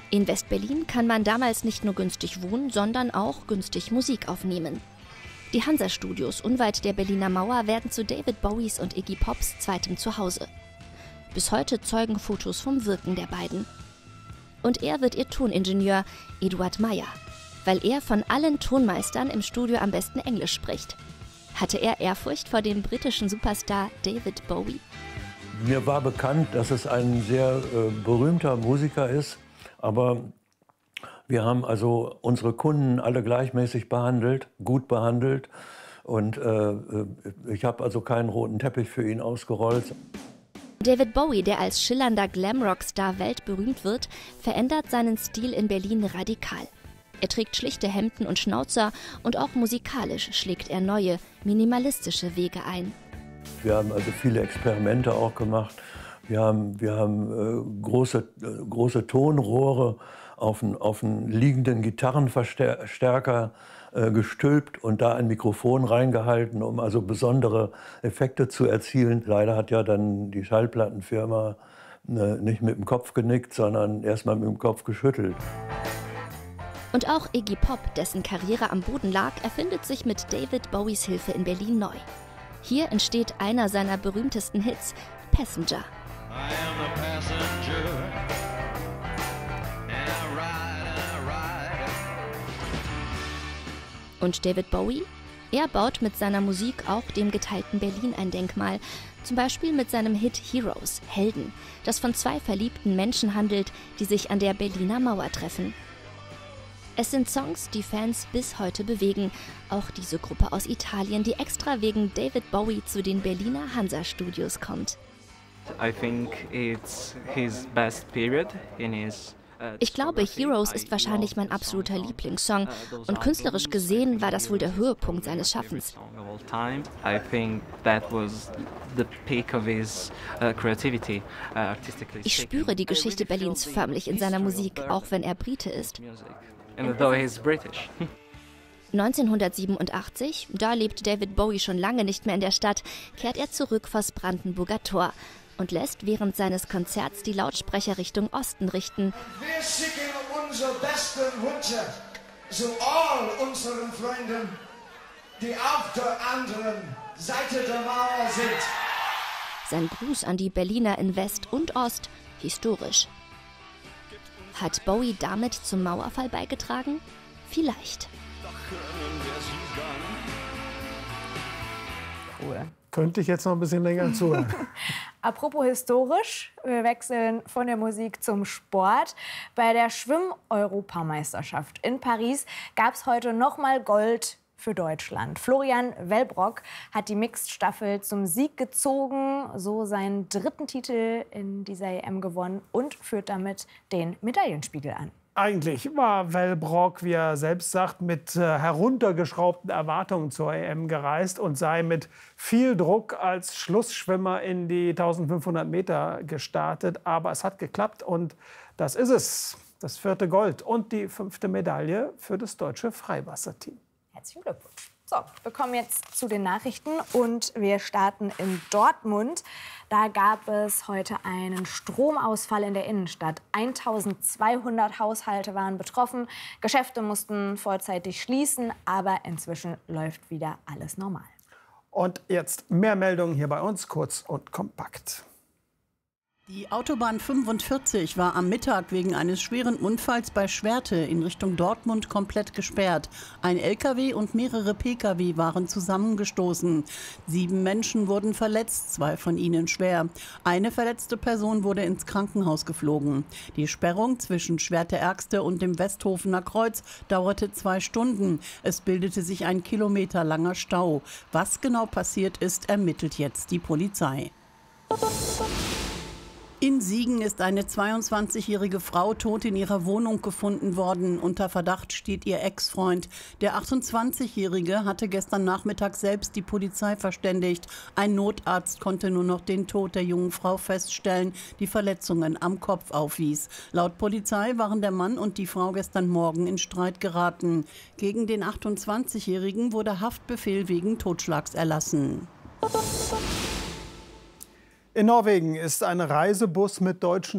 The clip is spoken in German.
In West-Berlin kann man damals nicht nur günstig wohnen, sondern auch günstig Musik aufnehmen. Die Hansa-Studios unweit der Berliner Mauer werden zu David Bowies und Iggy Pops zweitem Zuhause. Bis heute zeugen Fotos vom Wirken der beiden. Und er wird ihr Toningenieur, Eduard Meyer, weil er von allen Tonmeistern im Studio am besten Englisch spricht. Hatte er Ehrfurcht vor dem britischen Superstar David Bowie? Mir war bekannt, dass es ein sehr berühmter Musiker ist, aber wir haben also unsere Kunden alle gleichmäßig behandelt, gut behandelt, und ich habe also keinen roten Teppich für ihn ausgerollt. David Bowie, der als schillernder Glamrock-Star weltberühmt wird, verändert seinen Stil in Berlin radikal. Er trägt schlichte Hemden und Schnauzer und auch musikalisch schlägt er neue, minimalistische Wege ein. Wir haben also viele Experimente auch gemacht. Wir haben große Tonrohre auf einen liegenden Gitarrenverstärker gestülpt und da ein Mikrofon reingehalten, um also besondere Effekte zu erzielen. Leider hat ja dann die Schallplattenfirma nicht mit dem Kopf genickt, sondern erstmal mit dem Kopf geschüttelt. Und auch Iggy Pop, dessen Karriere am Boden lag, erfindet sich mit David Bowies Hilfe in Berlin neu. Hier entsteht einer seiner berühmtesten Hits, Passenger. Und David Bowie? Er baut mit seiner Musik auch dem geteilten Berlin ein Denkmal. Zum Beispiel mit seinem Hit Heroes, Helden, das von zwei verliebten Menschen handelt, die sich an der Berliner Mauer treffen. Es sind Songs, die Fans bis heute bewegen. Auch diese Gruppe aus Italien, die extra wegen David Bowie zu den Berliner Hansa-Studios kommt. Ich glaube, Heroes ist wahrscheinlich mein absoluter Lieblingssong. Und künstlerisch gesehen war das wohl der Höhepunkt seines Schaffens. Ich spüre die Geschichte Berlins förmlich in seiner Musik, auch wenn er Brite ist. 1987, da lebt David Bowie schon lange nicht mehr in der Stadt, kehrt er zurück vors Brandenburger Tor und lässt während seines Konzerts die Lautsprecher Richtung Osten richten. Wir schicken unsere besten Wünsche zu all unseren Freunden, die auf der anderen Seite der Mauer sind. Sein Gruß an die Berliner in West und Ost, historisch. Hat Bowie damit zum Mauerfall beigetragen? Vielleicht. Cool. Könnte ich jetzt noch ein bisschen länger zuhören. Apropos historisch, wir wechseln von der Musik zum Sport. Bei der Schwimm-Europameisterschaft in Paris gab es heute nochmal Gold für Deutschland. Florian Wellbrock hat die Mixed-Staffel zum Sieg gezogen, so seinen dritten Titel in dieser EM gewonnen und führt damit den Medaillenspiegel an. Eigentlich war Wellbrock, wie er selbst sagt, mit heruntergeschraubten Erwartungen zur EM gereist und sei mit viel Druck als Schlussschwimmer in die 1500 Meter gestartet. Aber es hat geklappt und das ist es. Das 4. Gold und die 5. Medaille für das deutsche Freiwasserteam. Herzlichen Glückwunsch. So, wir kommen jetzt zu den Nachrichten und wir starten in Dortmund. Da gab es heute einen Stromausfall in der Innenstadt. 1200 Haushalte waren betroffen. Geschäfte mussten vorzeitig schließen, aber inzwischen läuft wieder alles normal. Und jetzt mehr Meldungen hier bei uns, kurz und kompakt. Die Autobahn 45 war am Mittag wegen eines schweren Unfalls bei Schwerte in Richtung Dortmund komplett gesperrt. Ein LKW und mehrere Pkw waren zusammengestoßen. 7 Menschen wurden verletzt, 2 von ihnen schwer. Eine verletzte Person wurde ins Krankenhaus geflogen. Die Sperrung zwischen Schwerte-Ergste und dem Westhofener Kreuz dauerte 2 Stunden. Es bildete sich ein kilometerlanger Stau. Was genau passiert ist, ermittelt jetzt die Polizei. In Siegen ist eine 22-jährige Frau tot in ihrer Wohnung gefunden worden. Unter Verdacht steht ihr Ex-Freund. Der 28-jährige hatte gestern Nachmittag selbst die Polizei verständigt. Ein Notarzt konnte nur noch den Tod der jungen Frau feststellen, die Verletzungen am Kopf aufwies. Laut Polizei waren der Mann und die Frau gestern Morgen in Streit geraten. Gegen den 28-jährigen wurde Haftbefehl wegen Totschlags erlassen. In Norwegen ist ein Reisebus mit deutschen